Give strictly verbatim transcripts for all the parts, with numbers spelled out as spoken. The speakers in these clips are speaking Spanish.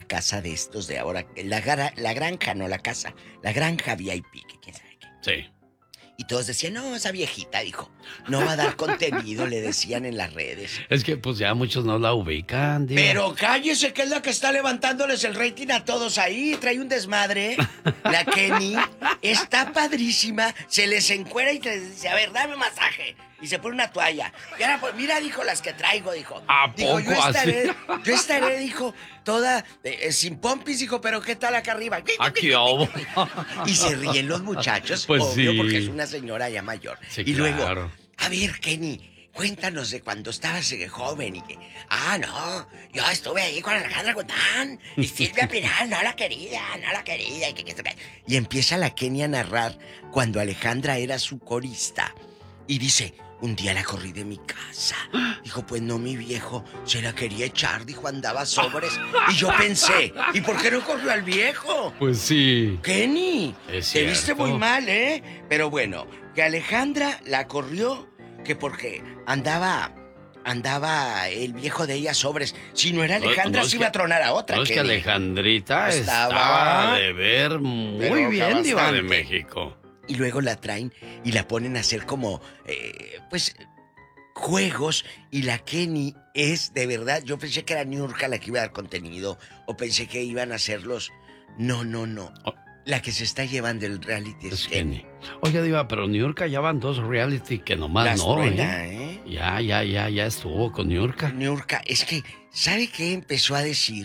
casa de estos de ahora, la, gara, la granja, no la casa, la granja V I P, que quién sabe qué. Sí. Y todos decían, no, esa viejita, dijo, no va a dar contenido, le decían en las redes. Es que pues ya muchos no la ubican, Diva. Pero cállese, que es la que está levantándoles el rating a todos ahí. Trae un desmadre. La Kenny está padrísima. Se les encuera y te dice, a ver, dame masaje. Y se pone una toalla. Y ahora, pues, mira, dijo, las que traigo, dijo. ¿A dijo, poco yo estaré, así? yo estaré, dijo, toda eh, sin pompis, dijo, pero ¿qué tal acá arriba? Aquí, oh. Y se ríen los muchachos, Pues obvio, sí. porque es una señora ya mayor. Sí, y luego, claro. a ver, Kenny, cuéntanos de cuando estabas eh, joven y que... Ah, no, yo estuve ahí con Alejandra Guzmán y Silvia Pinal, no la quería, no la quería. Y, que, que, que... y empieza la Kenny a narrar cuando Alejandra era su corista. Y dice, un día la corrí de mi casa. Dijo, pues no, mi viejo se la quería echar, dijo, andaba sobres. Y yo pensé, ¿y por qué no corrió al viejo? Pues sí. Kenny, Es te viste cierto. muy mal, ¿eh? Pero bueno, que Alejandra la corrió, que porque andaba, andaba el viejo de ella sobres. Si no era No, Alejandra, no es se que- iba a tronar a otra. No, es que Kenny. Alejandrita Estaba- estaba, de ver muy Pero bien, Diva de bastante. México. Y luego la traen y la ponen a hacer como, eh, pues, juegos. Y la Kenny es, de verdad, yo pensé que era Niurka la que iba a dar contenido. O pensé que iban a hacerlos. No, no, no. Oh. La que se está llevando el reality es, Es Kenny. Kenny. Oye, Diva, pero New York ya van dos reality que nomás Las no, truena, ¿eh? ¿eh? Ya, ya, ya, ya estuvo con New York. Niurka, es que, ¿sabe qué empezó a decir?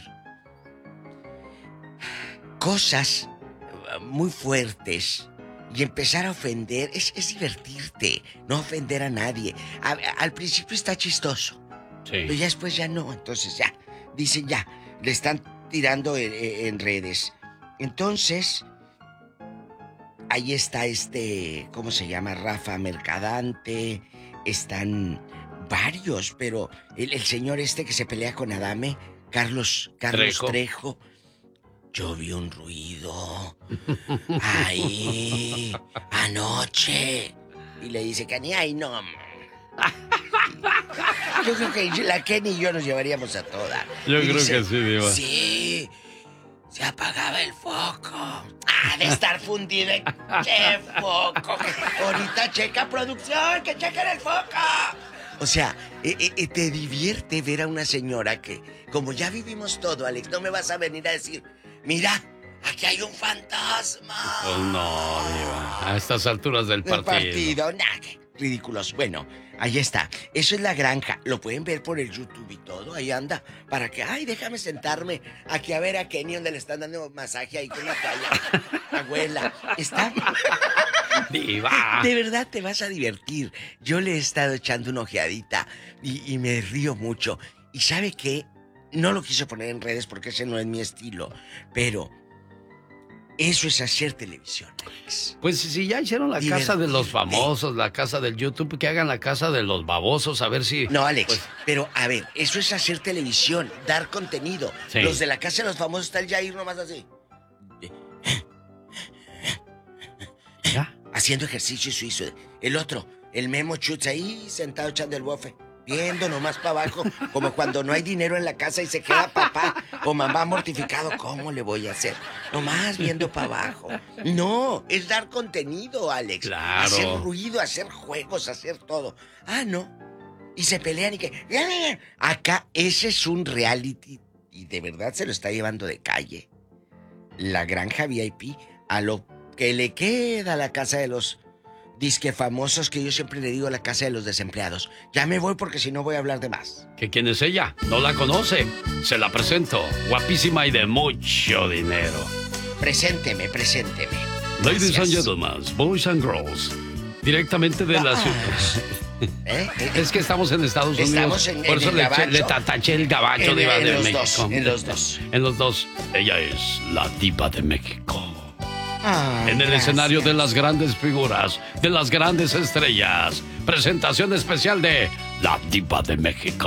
Cosas eh, muy fuertes. Y empezar a ofender, es, es divertirte, no ofender a nadie. A- a- al principio está chistoso, pero Sí. ya después ya no. Entonces ya, dicen ya, le están tirando en, en redes. Entonces, ahí está este, ¿cómo se llama? Rafa Mercadante. Están varios, pero el, el señor este que se pelea con Adame, Carlos, Carlos Trejo. Trejo. Yo vi un ruido ahí anoche. Y le dice Kenny, ay no. Yo creo que la Kenny y yo nos llevaríamos a toda. Yo Y creo dice, que sí, Diva. Sí, se apagaba el foco. Ah, de estar fundido. en- ¡Qué foco! Ahorita checa producción, que chequen el foco. O sea, eh, eh, eh, te divierte ver a una señora que, como ya vivimos todo, Alex, no me vas a venir a decir, mira, aquí hay un fantasma. Pues no, Diva. A estas alturas del Del partido. partido, nah, qué ridículos. Bueno, ahí está. Eso es la granja. Lo pueden ver por el YouTube y todo. Ahí anda. Para que, ay, déjame sentarme aquí a ver a Kenny donde le están dando masaje ahí con la toalla. Abuela, está... Diva. De verdad te vas a divertir. Yo le he estado echando una ojeadita y, y me río mucho. ¿Y sabe qué? No lo quiso poner en redes porque ese no es mi estilo. Pero eso es hacer televisión, Alex. Pues si ya hicieron la casa de los famosos, la casa del YouTube, que hagan la casa de los babosos, a ver si... No, Alex, Pues, pero a ver, eso es hacer televisión, dar contenido. Sí. Los de la casa de los famosos está el Jair nomás así. ¿ya? Haciendo ejercicio suizo. El otro, el Memo Chutz ahí sentado echando el bofe. Viendo nomás para abajo, como cuando no hay dinero en la casa y se queda papá o mamá mortificado. ¿Cómo le voy a hacer? Nomás viendo para abajo. No, es dar contenido, Alex. Claro. Hacer ruido, hacer juegos, hacer todo. Ah, no. Y se pelean y que... Acá ese es un reality y de verdad se lo está llevando de calle. La granja V I P a lo que le queda a la casa de los... disque famosos, que yo siempre le digo la casa de los desempleados. Ya me voy porque si no voy a hablar de más. ¿Que quién es ella? ¿No la conoce? Se la presento. Guapísima y de mucho dinero. Presénteme, presénteme. Ladies Gracias. and gentlemen, boys and girls. Directamente de la ciudad. ¿Eh? ¿Eh? Es que estamos en Estados Unidos. Estamos en- por en eso el le, gabacho. le tataché el gabacho En- diva en de los México. dos, en los dos. En los dos. Ella es la diva de México. Ay, En el gracias. escenario de las grandes figuras, de las grandes estrellas. Presentación especial de la diva de México.